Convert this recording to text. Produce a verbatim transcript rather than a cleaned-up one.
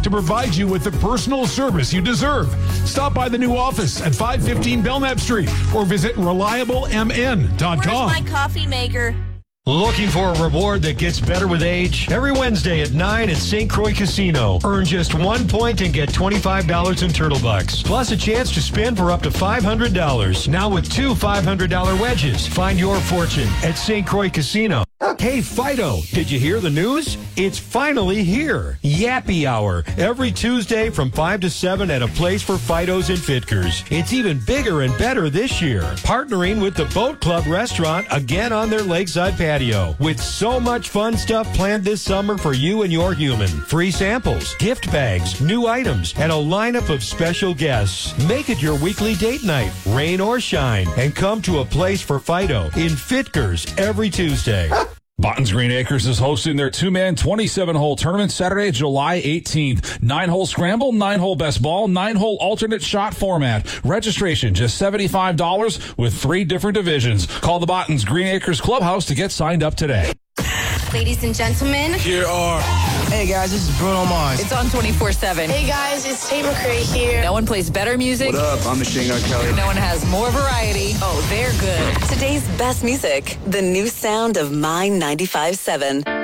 to provide you with the personal service you deserve. Stop by the new office at five fifteen Belknap Street or visit reliable m n dot com. Where's my coffee maker? Looking for a reward that gets better with age? Every Wednesday at nine at Saint Croix Casino. Earn just one point and get twenty-five dollars in Turtle Bucks. Plus a chance to spin for up to five hundred dollars. Now with two five hundred dollars wedges. Find your fortune at Saint Croix Casino. Hey, Fido, did you hear the news? It's finally here. Yappy Hour. Every Tuesday from five to seven at a place for Fidos and Fitkers. It's even bigger and better this year. Partnering with the Boat Club restaurant again on their lakeside patio. With so much fun stuff planned this summer for you and your human. Free samples, gift bags, new items, and a lineup of special guests. Make it your weekly date night, rain or shine, and come to a place for Fido in Fitkers every Tuesday. Botton's Green Acres is hosting their two-man twenty-seven hole tournament Saturday, July eighteenth. Nine-hole scramble, nine-hole best ball, nine-hole alternate shot format. Registration, just seventy-five dollars with three different divisions. Call the Botton's Green Acres Clubhouse to get signed up today. Ladies and gentlemen, here are... Hey guys, this is Bruno Mars. It's on twenty-four seven. Hey guys, it's Tate McRae here. No one plays better music. What up? I'm Machine Gun Kelly. No one has more variety. Oh, they're good. Today's best music, the new sound of My ninety-five seven.